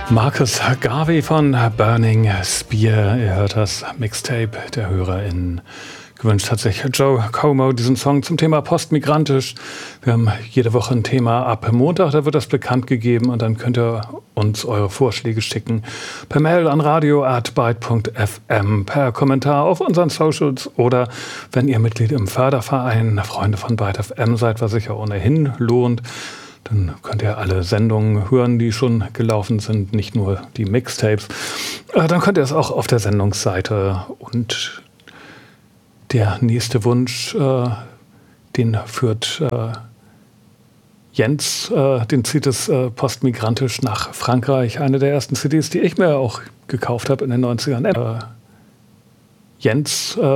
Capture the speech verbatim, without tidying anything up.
Marcus Garvey von Burning Spear. Ihr hört das Mixtape der HörerInnen. Gewünscht hat sich Joe Como diesen Song zum Thema postmigrantisch. Wir haben jede Woche ein Thema ab Montag, da wird das bekannt gegeben und dann könnt ihr uns eure Vorschläge schicken. Per Mail an radio at byte punkt f m, per Kommentar auf unseren Socials oder wenn ihr Mitglied im Förderverein Freunde von Byte F M seid, was sich ja ohnehin lohnt, dann könnt ihr alle Sendungen hören, die schon gelaufen sind, nicht nur die Mixtapes. Dann könnt ihr es auch auf der Sendungsseite. Und der nächste Wunsch, äh, den führt äh, Jens, äh, den zieht es äh, postmigrantisch nach Frankreich. Eine der ersten C Ds, die ich mir auch gekauft habe in den neunzigern. Äh, Jens, äh,